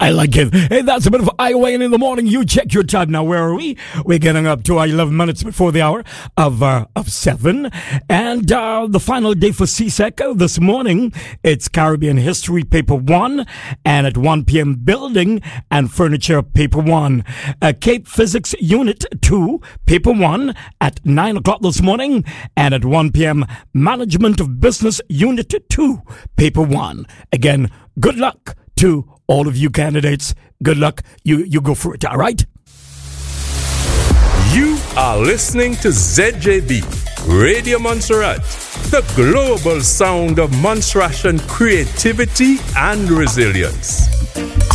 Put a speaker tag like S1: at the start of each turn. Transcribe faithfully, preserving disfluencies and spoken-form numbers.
S1: I like it. Hey, that's a bit of Iowa in the morning. You check your time now. Where are we? We're getting up to eleven minutes before the hour of uh, of seven. And uh, the final day for C S E C this morning, it's Caribbean History Paper one. And at one p.m., Building and Furniture Paper one. Uh, Cape Physics Unit two, Paper one at nine o'clock this morning. And at one p.m., Management of Business Unit two, Paper one. Again, good luck to all of you candidates. Good luck. You you go for it, all right?
S2: You are listening to Z J B, Radio Montserrat, the global sound of Montserratian creativity and resilience.